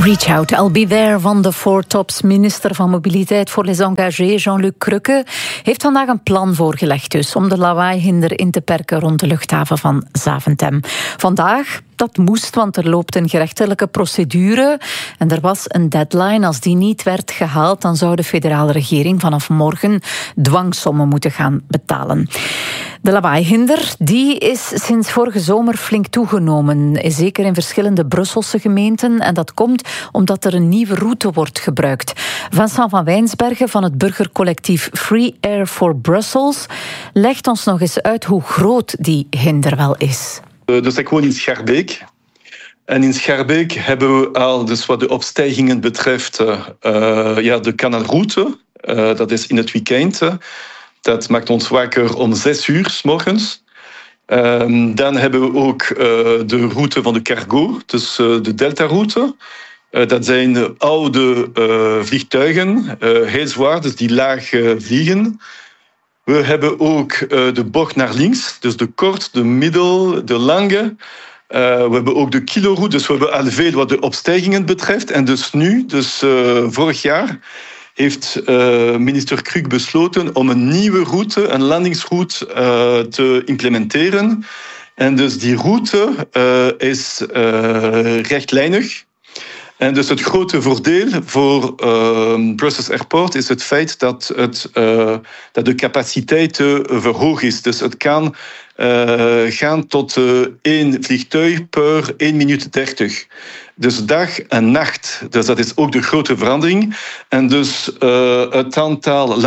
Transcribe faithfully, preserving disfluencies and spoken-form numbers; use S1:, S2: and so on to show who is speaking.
S1: Reach Out, I'll Be There van de Four Tops. Minister van Mobiliteit voor les engagés, Jean-Luc Crukke, heeft vandaag een plan voorgelegd dus om de lawaaihinder in te perken rond de luchthaven van Zaventem. Vandaag, dat moest, want er loopt een gerechtelijke procedure en er was een deadline. Als die niet werd gehaald, dan zou de federale regering vanaf morgen dwangsommen moeten gaan betalen. De lawaaihinder die is sinds vorige zomer flink toegenomen, zeker in verschillende Brusselse gemeenten. En dat komt omdat er een nieuwe route wordt gebruikt. Vincent van Wijnsbergen van het burgercollectief Free Air for Brussels legt ons nog eens uit hoe groot die hinder wel is.
S2: Dus ik woon in Schaerbeek. En in Schaerbeek hebben we al, dus wat de opstijgingen betreft, uh, ja, de kanaalroute. Uh, dat is in het weekend. Uh, dat maakt ons wakker om zes uur 's morgens. Uh, dan hebben we ook uh, de route van de cargo, dus uh, de Delta-route. Uh, dat zijn oude uh, vliegtuigen, uh, heel zwaar, dus die laag uh, vliegen. We hebben ook uh, de bocht naar links, dus de kort, de middel, de lange. Uh, we hebben ook de kiloroute, dus we hebben al veel wat de opstijgingen betreft. En dus nu, dus uh, vorig jaar, heeft uh, minister Kruk besloten om een nieuwe route, een landingsroute, uh, te implementeren. En dus die route uh, is uh, rechtlijnig. En dus het grote voordeel voor uh, Brussels Airport is het feit dat, het, uh, dat de capaciteit uh, verhoogd is. Dus het kan uh, gaan tot uh, één vliegtuig per één minuut dertig. Dus dag en nacht. Dus dat is ook de grote verandering. En dus uh, het aantal